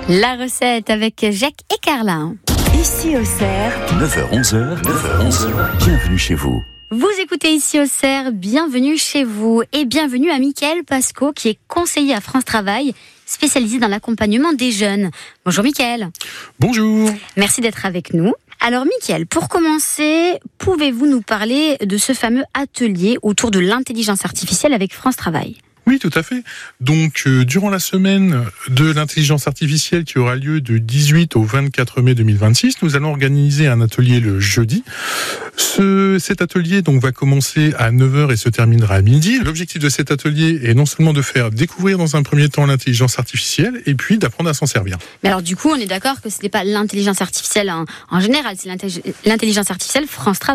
La recette avec Jacques et Carla. Ici Auxerre, 9h-11h, bienvenue chez vous. Vous écoutez Ici Auxerre, bienvenue chez vous. Et bienvenue à Mickaël Pasco qui est conseiller à France Travail, spécialisé dans l'accompagnement des jeunes. Bonjour Mickaël. Bonjour. Merci d'être avec nous. Alors Mickaël, pour commencer, pouvez-vous nous parler de ce fameux atelier autour de l'intelligence artificielle avec France Travail ? Oui, tout à fait. Donc, durant la semaine de l'intelligence artificielle qui aura lieu de 18 au 24 mai 2026, nous allons organiser un atelier le jeudi. Cet atelier donc va commencer à 9h et se terminera à midi. L'objectif de cet atelier est non seulement de faire découvrir dans un premier temps l'intelligence artificielle et puis d'apprendre à s'en servir. Mais alors du coup, on est d'accord que ce n'est pas l'intelligence artificielle en général, c'est l'intelligence artificielle France Travail.